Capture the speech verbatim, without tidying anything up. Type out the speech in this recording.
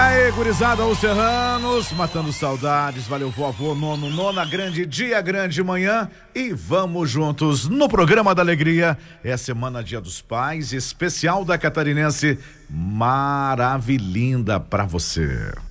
Aê, gurizada, os serranos, matando saudades, valeu vovô, nono, nona, grande dia, grande manhã e vamos juntos no programa da alegria. É a semana Dia dos Pais, especial da Catarinense, maravilhinda pra você.